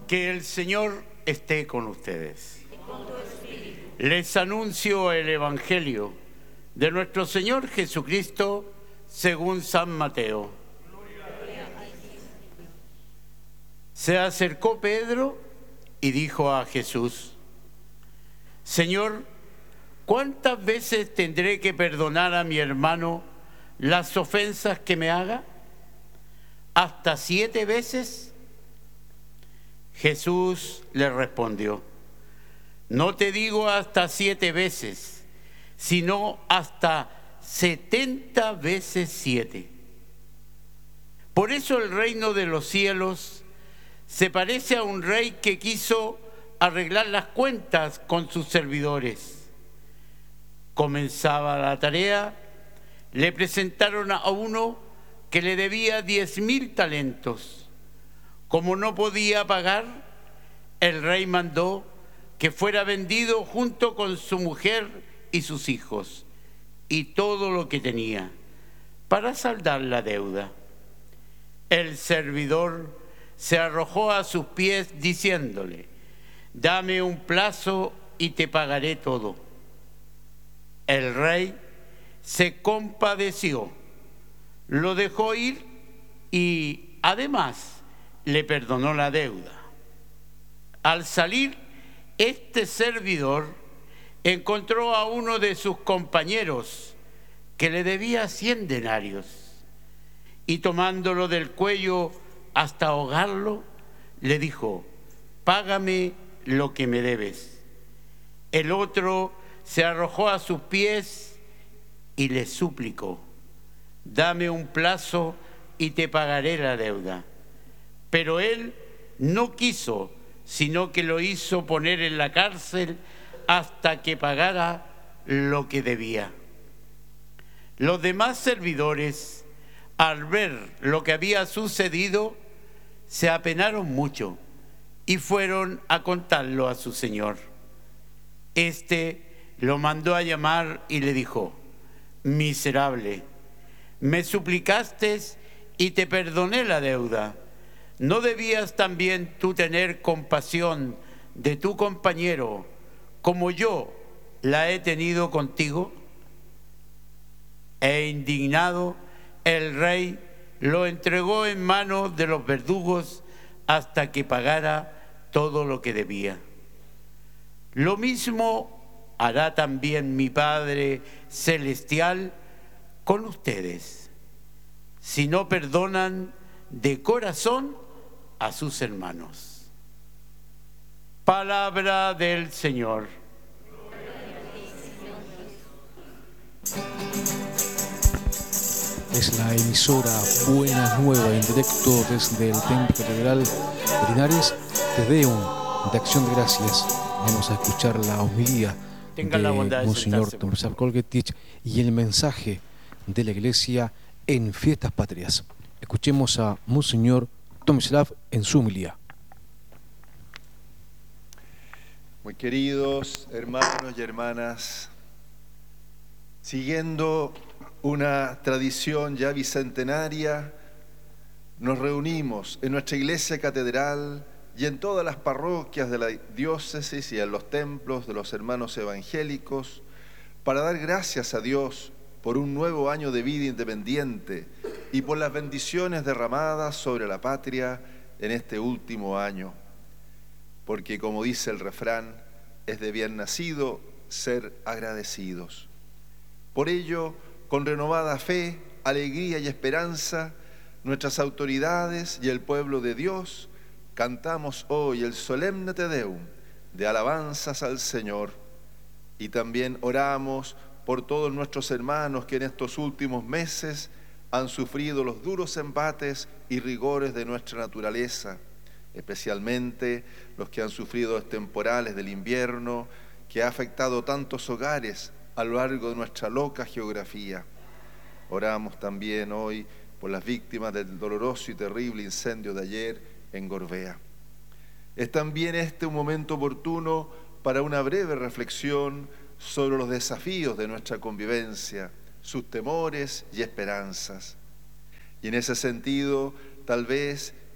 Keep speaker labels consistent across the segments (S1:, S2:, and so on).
S1: Que el Señor esté con ustedes. Les anuncio el Evangelio de nuestro Señor Jesucristo según San Mateo. Se acercó Pedro y dijo a Jesús: Señor, ¿cuántas veces tendré que perdonar a mi hermano las ofensas que me haga? ¿Hasta 7 veces? Jesús le respondió: no te digo hasta 7 veces, sino hasta 70 veces 7. Por eso el reino de los cielos se parece a un rey que quiso arreglar las cuentas con sus servidores. Comenzaba la tarea, le presentaron a uno que le debía 10.000 talentos. Como no podía pagar, el rey mandó que fuera vendido junto con su mujer y sus hijos y todo lo que tenía para saldar la deuda. El servidor se arrojó a sus pies diciéndole: dame un plazo y te pagaré todo. El rey se compadeció, lo dejó ir y además le perdonó la deuda. Al salir, este servidor encontró a uno de sus compañeros que le debía 100 denarios y tomándolo del cuello hasta ahogarlo, le dijo: págame lo que me debes. El otro se arrojó a sus pies y le suplicó: dame un plazo y te pagaré la deuda. Pero él no quiso, sino que lo hizo poner en la cárcel hasta que pagara lo que debía. Los demás servidores, al ver lo que había sucedido, se apenaron mucho y fueron a contarlo a su señor. Este lo mandó a llamar y le dijo: miserable, me suplicaste y te perdoné la deuda. ¿No debías también tú tener compasión de tu compañero como yo la he tenido contigo? E indignado, el rey lo entregó en manos de los verdugos hasta que pagara todo lo que debía. Lo mismo hará también mi Padre Celestial con ustedes, si no perdonan de corazón a sus hermanos. Palabra del Señor.
S2: Es la emisora Buena Nueva en directo desde el Templo Catedral de Linares. Te Deum de Acción de Gracias. Vamos a escuchar la homilía de Monseñor Tomislav Kolgetich y el mensaje de la Iglesia en Fiestas Patrias. Escuchemos a Monseñor Tomislav en su homilía.
S3: Muy queridos hermanos y hermanas, siguiendo una tradición ya bicentenaria, nos reunimos en nuestra iglesia catedral y en todas las parroquias de la diócesis y en los templos de los hermanos evangélicos para dar gracias a Dios por un nuevo año de vida independiente y por las bendiciones derramadas sobre la patria en este último año. Porque, como dice el refrán, es de bien nacido ser agradecidos. Por ello, con renovada fe, alegría y esperanza, nuestras autoridades y el pueblo de Dios cantamos hoy el solemne Te Deum de alabanzas al Señor y también oramos por todos nuestros hermanos que en estos últimos meses han sufrido los duros embates y rigores de nuestra naturaleza, especialmente los que han sufrido los temporales del invierno que ha afectado tantos hogares a lo largo de nuestra loca geografía. Oramos también hoy por las víctimas del doloroso y terrible incendio de ayer en Gorbea. Es también este un momento oportuno para una breve reflexión sobre los desafíos de nuestra convivencia, sus temores y esperanzas. Y en ese sentido, tal vez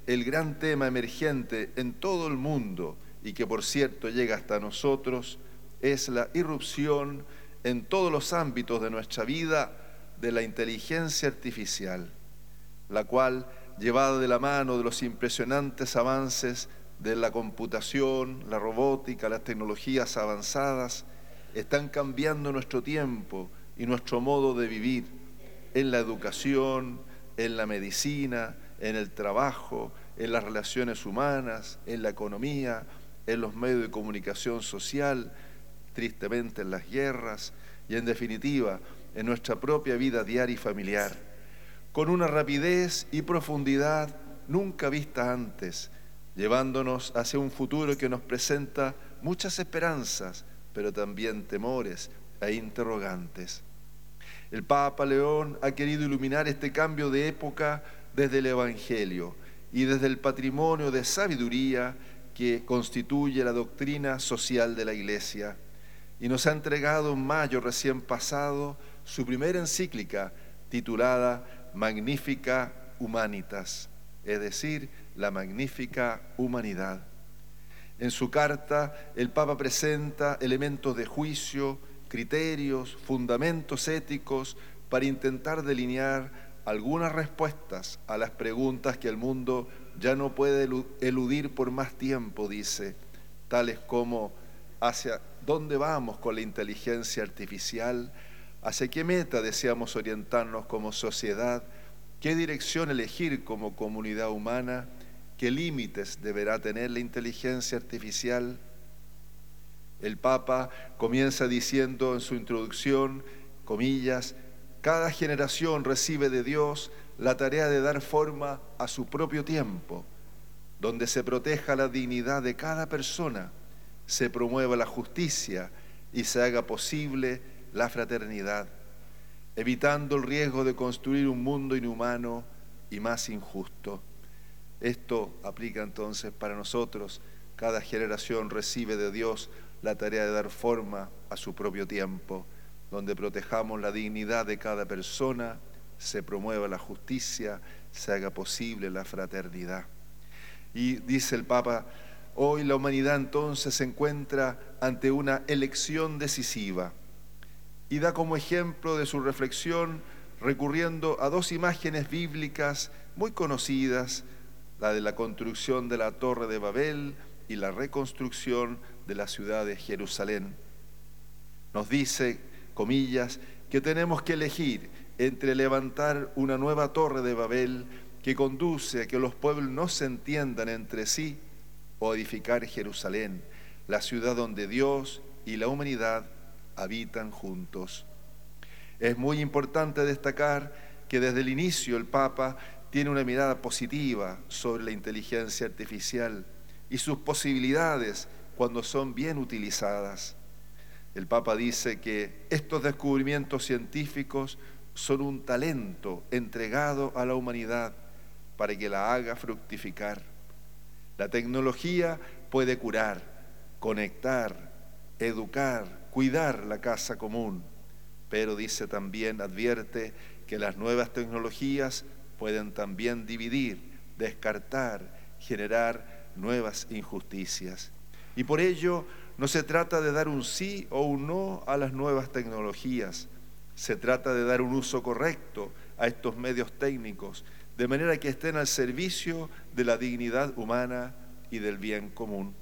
S3: el gran tema emergente en todo el mundo y que por cierto llega hasta nosotros es la irrupción en todos los ámbitos de nuestra vida de la inteligencia artificial, la cual, llevada de la mano de los impresionantes avances de la computación, la robótica, las tecnologías avanzadas, están cambiando nuestro tiempo y nuestro modo de vivir en la educación, en la medicina, en el trabajo, en las relaciones humanas, en la economía, en los medios de comunicación social, tristemente en las guerras y en definitiva en nuestra propia vida diaria y familiar, con una rapidez y profundidad nunca vista antes, llevándonos hacia un futuro que nos presenta muchas esperanzas, pero también temores e interrogantes. El Papa León ha querido iluminar este cambio de época desde el Evangelio y desde el patrimonio de sabiduría que constituye la doctrina social de la Iglesia, y nos ha entregado en mayo recién pasado su primera encíclica titulada Magnifica Humanitas, es decir, la magnífica humanidad. En su carta, el Papa presenta elementos de juicio, criterios, fundamentos éticos para intentar delinear algunas respuestas a las preguntas que el mundo ya no puede eludir por más tiempo, dice, tales como hacia dónde vamos con la inteligencia artificial, hacia qué meta deseamos orientarnos como sociedad, qué dirección elegir como comunidad humana, qué límites deberá tener la inteligencia artificial. El Papa comienza diciendo en su introducción, comillas, cada generación recibe de Dios la tarea de dar forma a su propio tiempo, donde se proteja la dignidad de cada persona, se promueva la justicia y se haga posible la fraternidad, evitando el riesgo de construir un mundo inhumano y más injusto. Esto aplica entonces para nosotros. Cada generación recibe de Dios la tarea de dar forma a su propio tiempo, donde protejamos la dignidad de cada persona, se promueva la justicia, se haga posible la fraternidad. Y dice el Papa, hoy la humanidad entonces se encuentra ante una elección decisiva y da como ejemplo de su reflexión recurriendo a dos imágenes bíblicas muy conocidas, la de la construcción de la Torre de Babel y la reconstrucción de la ciudad de Jerusalén. Nos dice, comillas, que tenemos que elegir entre levantar una nueva Torre de Babel que conduce a que los pueblos no se entiendan entre sí, o edificar Jerusalén, la ciudad donde Dios y la humanidad habitan juntos. Es muy importante destacar que desde el inicio el Papa tiene una mirada positiva sobre la inteligencia artificial y sus posibilidades cuando son bien utilizadas. El Papa dice que estos descubrimientos científicos son un talento entregado a la humanidad para que la haga fructificar. La tecnología puede curar, conectar, educar, cuidar la casa común, pero dice también, advierte, que las nuevas tecnologías pueden también dividir, descartar, generar nuevas injusticias. Y por ello no se trata de dar un sí o un no a las nuevas tecnologías, se trata de dar un uso correcto a estos medios técnicos, de manera que estén al servicio de la dignidad humana y del bien común.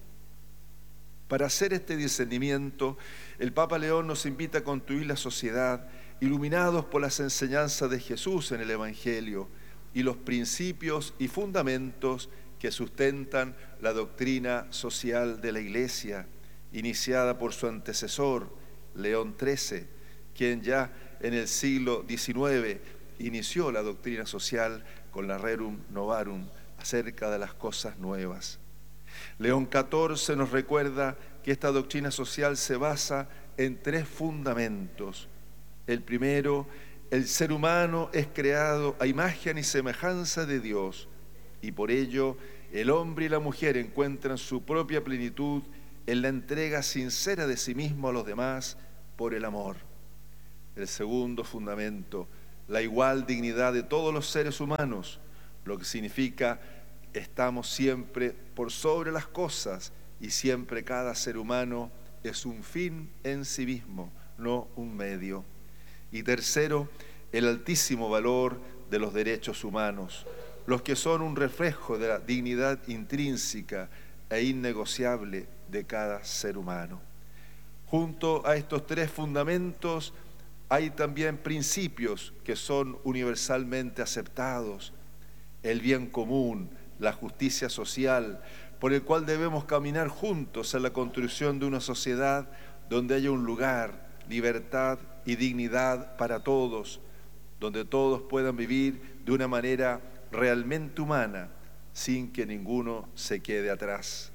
S3: Para hacer este discernimiento, el Papa León nos invita a construir la sociedad iluminados por las enseñanzas de Jesús en el Evangelio y los principios y fundamentos que sustentan la doctrina social de la Iglesia, iniciada por su antecesor, León XIII, quien ya en el siglo XIX inició la doctrina social con la Rerum Novarum acerca de las cosas nuevas. León XIV nos recuerda que esta doctrina social se basa en tres fundamentos. El primero, el ser humano es creado a imagen y semejanza de Dios y por ello el hombre y la mujer encuentran su propia plenitud en la entrega sincera de sí mismo a los demás por el amor. El segundo fundamento, la igual dignidad de todos los seres humanos, lo que significa estamos siempre por sobre las cosas y siempre cada ser humano es un fin en sí mismo, no un medio. Y tercero, el altísimo valor de los derechos humanos, los que son un reflejo de la dignidad intrínseca e innegociable de cada ser humano. Junto a estos tres fundamentos hay también principios que son universalmente aceptados: el bien común, la justicia social, por el cual debemos caminar juntos en la construcción de una sociedad donde haya un lugar, libertad y dignidad para todos, donde todos puedan vivir de una manera realmente humana, sin que ninguno se quede atrás.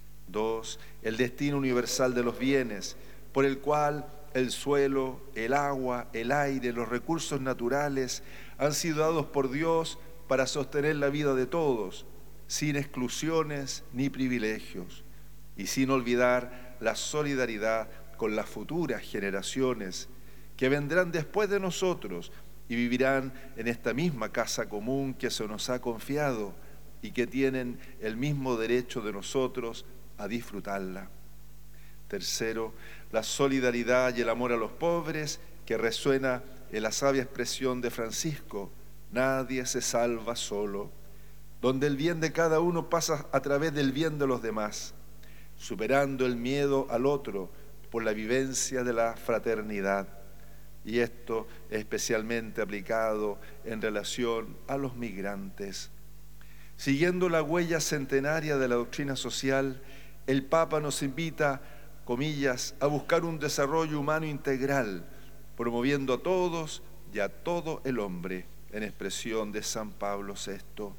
S3: 2. El destino universal de los bienes, por el cual el suelo, el agua, el aire, los recursos naturales han sido dados por Dios para sostener la vida de todos, sin exclusiones ni privilegios, y sin olvidar la solidaridad con las futuras generaciones que vendrán después de nosotros y vivirán en esta misma casa común que se nos ha confiado y que tienen el mismo derecho de nosotros a disfrutarla. Tercero, la solidaridad y el amor a los pobres, que resuena en la sabia expresión de Francisco: nadie se salva solo, donde el bien de cada uno pasa a través del bien de los demás, superando el miedo al otro por la vivencia de la fraternidad. Y esto especialmente aplicado en relación a los migrantes. Siguiendo la huella centenaria de la doctrina social, el Papa nos invita, comillas, a buscar un desarrollo humano integral, promoviendo a todos y a todo el hombre, en expresión de San Pablo VI.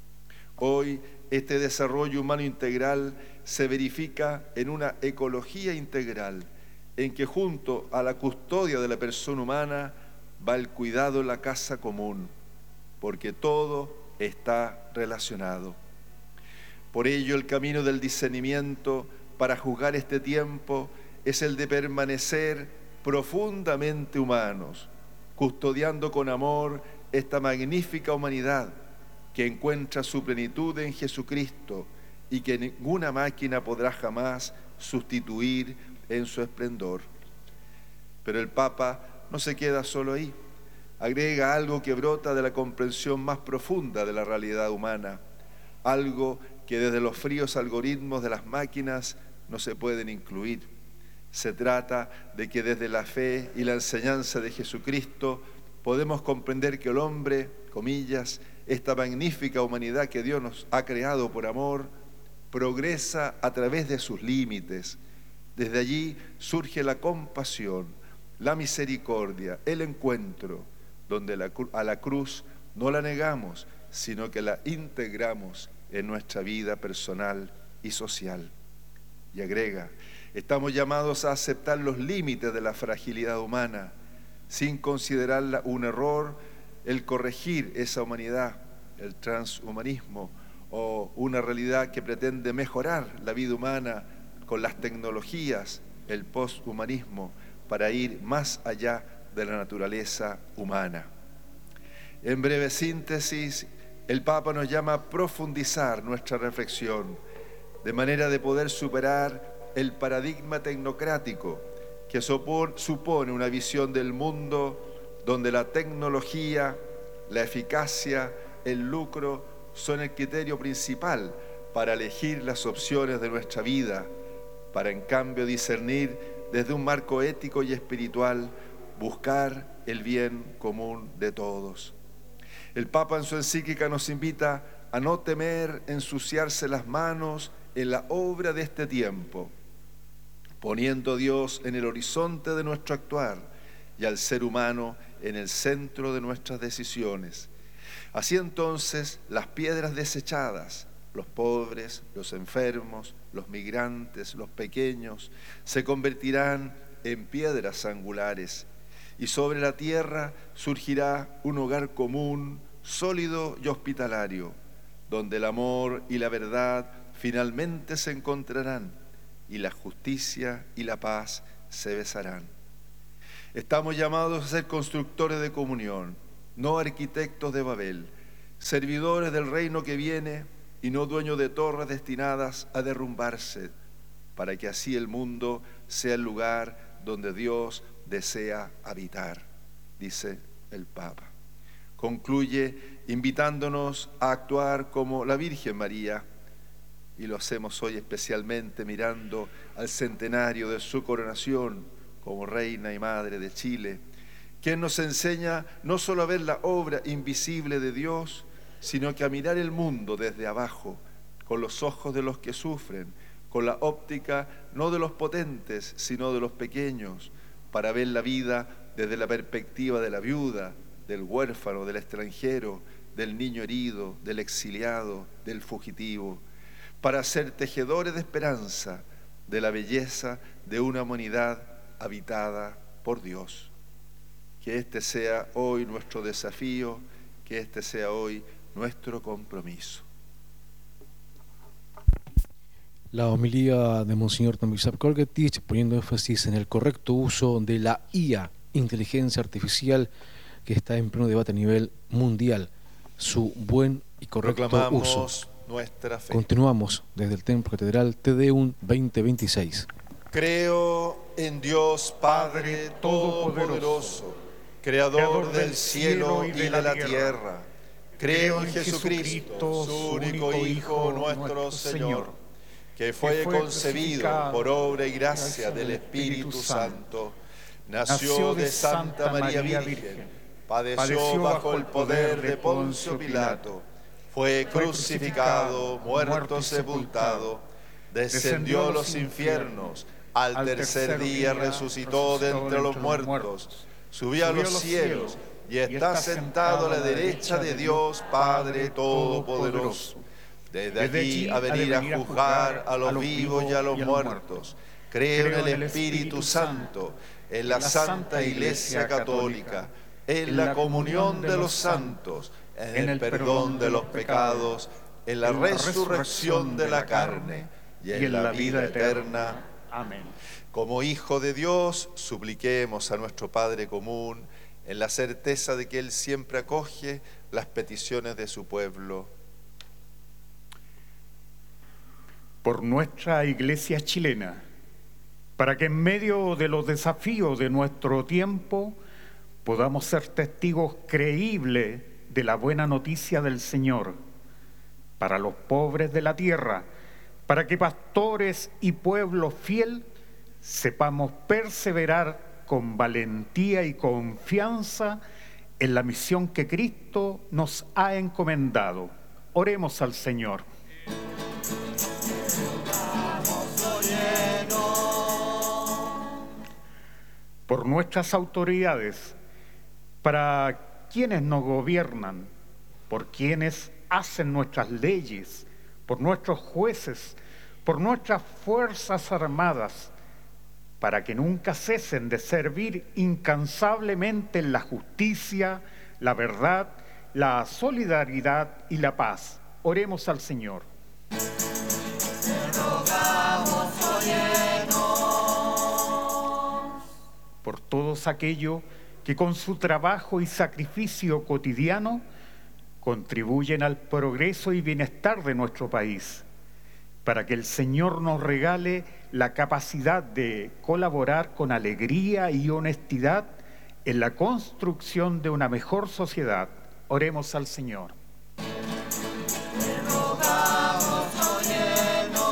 S3: Hoy, este desarrollo humano integral se verifica en una ecología integral, en que junto a la custodia de la persona humana va el cuidado en la casa común, porque todo está relacionado. Por ello, el camino del discernimiento para juzgar este tiempo es el de permanecer profundamente humanos, custodiando con amor esta magnífica humanidad que encuentra su plenitud en Jesucristo y que ninguna máquina podrá jamás sustituir en su esplendor. Pero el Papa no se queda solo ahí. Agrega algo que brota de la comprensión más profunda de la realidad humana, algo que desde los fríos algoritmos de las máquinas no se pueden incluir. Se trata de que desde la fe y la enseñanza de Jesucristo podemos comprender que el hombre, comillas, esta magnífica humanidad que Dios nos ha creado por amor, progresa a través de sus límites. Desde allí surge la compasión, la misericordia, el encuentro, donde a la cruz no la negamos, sino que la integramos en nuestra vida personal y social. Y agrega, estamos llamados a aceptar los límites de la fragilidad humana, sin considerarla un error, el corregir esa humanidad, el transhumanismo, o una realidad que pretende mejorar la vida humana con las tecnologías, el posthumanismo, para ir más allá de la naturaleza humana. En breve síntesis, el Papa nos llama a profundizar nuestra reflexión, de manera de poder superar el paradigma tecnocrático que supone una visión del mundo donde la tecnología, la eficacia, el lucro son el criterio principal para elegir las opciones de nuestra vida, para en cambio discernir desde un marco ético y espiritual, buscar el bien común de todos. El Papa en su encíclica nos invita a no temer ensuciarse las manos en la obra de este tiempo, poniendo a Dios en el horizonte de nuestro actuar y al ser humano en el centro de nuestras decisiones. Así entonces, las piedras desechadas, los pobres, los enfermos, los migrantes, los pequeños, se convertirán en piedras angulares, y sobre la tierra surgirá un hogar común, sólido y hospitalario, donde el amor y la verdad finalmente se encontrarán, y la justicia y la paz se besarán. Estamos llamados a ser constructores de comunión, no arquitectos de Babel, servidores del reino que viene, y no dueño de torres destinadas a derrumbarse, para que así el mundo sea el lugar donde Dios desea habitar, dice el Papa. Concluye invitándonos a actuar como la Virgen María, y lo hacemos hoy especialmente mirando al centenario de su coronación como Reina y Madre de Chile, quien nos enseña no solo a ver la obra invisible de Dios, sino que a mirar el mundo desde abajo, con los ojos de los que sufren, con la óptica no de los potentes, sino de los pequeños, para ver la vida desde la perspectiva de la viuda, del huérfano, del extranjero, del niño herido, del exiliado, del fugitivo, para ser tejedores de esperanza, de la belleza de una humanidad habitada por Dios. Que este sea hoy nuestro desafío, que este sea hoy nuestro compromiso.
S2: La homilía de Monseñor Tomisław Kolgetich, poniendo énfasis en el correcto uso de la IA, inteligencia artificial, que está en pleno debate a nivel mundial, su buen y correcto uso.
S3: Nuestra fe.
S2: Continuamos desde el Templo Catedral Te Deum 2026.
S3: Creo en Dios Padre Todopoderoso, Creador del cielo y de la tierra. Creo en Jesucristo, su único Hijo, nuestro Señor, que fue concebido por obra y gracia del Espíritu Santo, nació de Santa María Virgen, padeció bajo el poder de Poncio Pilato, fue crucificado, muerto, sepultado, descendió a los infiernos, al tercer día resucitó de entre los muertos, subió a los cielos y está sentado a la derecha de Dios Padre Todopoderoso. Desde allí a venir a juzgar a los vivos y a los muertos. Creo en el Espíritu Santo, en la Santa Iglesia Católica, en la comunión de los santos, en el perdón de los pecados, en la resurrección de la carne y en la vida eterna.
S4: Amén.
S3: Como Hijo de Dios, supliquemos a nuestro Padre común en la certeza de que Él siempre acoge las peticiones de su pueblo.
S4: Por nuestra Iglesia chilena, para que en medio de los desafíos de nuestro tiempo podamos ser testigos creíbles de la buena noticia del Señor, para los pobres de la tierra, para que pastores y pueblo fiel sepamos perseverar con valentía y confianza en la misión que Cristo nos ha encomendado. Oremos al Señor. Por nuestras autoridades, para quienes nos gobiernan, por quienes hacen nuestras leyes, por nuestros jueces, por nuestras fuerzas armadas, para que nunca cesen de servir incansablemente en la justicia, la verdad, la solidaridad y la paz. Oremos al Señor. Te rogamos, óyenos. Por todos aquellos que con su trabajo y sacrificio cotidiano contribuyen al progreso y bienestar de nuestro país, para que el Señor nos regale la capacidad de colaborar con alegría y honestidad en la construcción de una mejor sociedad. Oremos al Señor. Te rogamos, óyenos.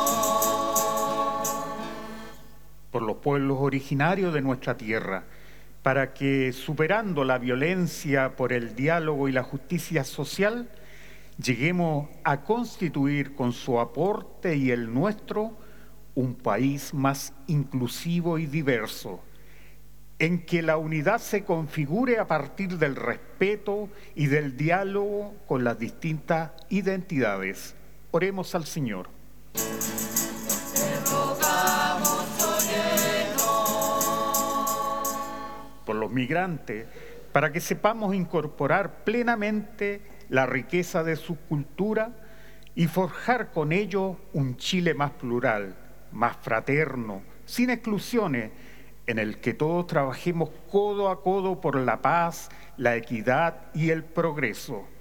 S4: Por los pueblos originarios de nuestra tierra, para que, superando la violencia por el diálogo y la justicia social, lleguemos a constituir con su aporte y el nuestro un país más inclusivo y diverso, en que la unidad se configure a partir del respeto y del diálogo con las distintas identidades. Oremos al Señor. Te rogamos, óyenos. Por los migrantes, para que sepamos incorporar plenamente la riqueza de su cultura y forjar con ello un Chile más plural, más fraterno, sin exclusiones, en el que todos trabajemos codo a codo por la paz, la equidad y el progreso.